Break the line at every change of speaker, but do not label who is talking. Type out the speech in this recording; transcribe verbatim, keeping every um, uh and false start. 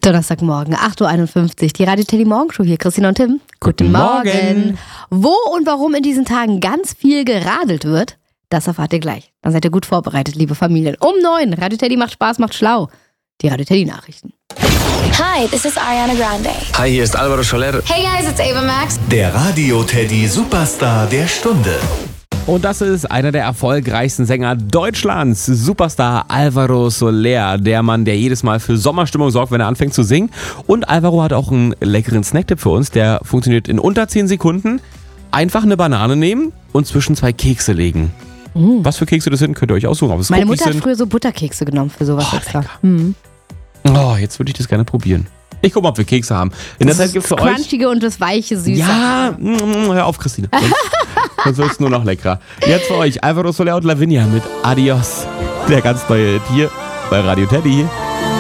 Donnerstagmorgen, acht Uhr einundfünfzig, die Radio Teddy Morgenshow hier. Christina und Tim, guten,
Guten
Morgen.
Morgen.
Wo und warum in diesen Tagen ganz viel geradelt wird, das erfahrt ihr gleich. Dann seid ihr gut vorbereitet, liebe Familien. Um neun, Radio Teddy macht Spaß, macht schlau. Die Radio Teddy Nachrichten.
Hi, this is Ariana Grande.
Hi, hier ist Alvaro Soler.
Hey guys, it's Ava Max.
Der Radio Teddy Superstar der Stunde.
Und das ist einer der erfolgreichsten Sänger Deutschlands, Superstar Alvaro Soler, der Mann, der jedes Mal für Sommerstimmung sorgt, wenn er anfängt zu singen. Und Alvaro hat auch einen leckeren Snacktipp für uns, der funktioniert in unter zehn Sekunden. Einfach eine Banane nehmen und zwischen zwei Kekse legen. Mm. Was für Kekse das sind, könnt ihr euch aussuchen. Ob es
Meine
Cookies
Mutter hat
sind.
früher so Butterkekse genommen für sowas
Oh,
extra.
lecker.
Mhm.
Oh, jetzt würde ich das gerne probieren. Ich gucke mal, ob wir Kekse haben. In der
Das
Zeit
ist
gibt es
das
für euch...
Crunchige und das Weiche, Süße.
Ja, mm, hör auf, Christine. Sonst, sonst wird es nur noch leckerer. Jetzt für euch Alvaro Soler und Lavinia mit Adios. Der ganz neue Hit hier bei Radio Teddy.